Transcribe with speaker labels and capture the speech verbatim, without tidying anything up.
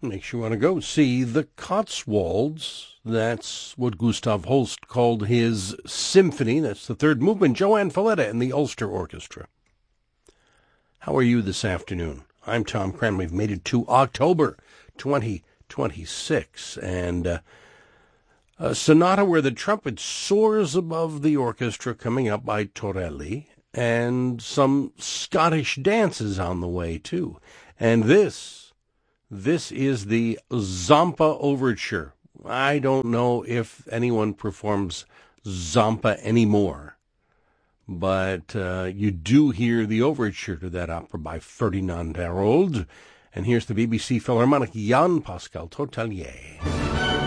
Speaker 1: Makes you want to go see the Cotswolds. That's what Gustav Holst called his symphony. That's the third movement. Joanne Falletta and the Ulster Orchestra. How are you this afternoon? I'm Tom Cran. We've made it to October twenty twenty-six, and uh, a sonata where the trumpet soars above the orchestra coming up by Torelli, and some Scottish dances on the way, too. And this... This is the Zampa Overture. I don't know if anyone performs Zampa anymore, but uh, you do hear the overture to that opera by Ferdinand Hérold. And here's the B B C Philharmonic Jan Pascal Tortelier.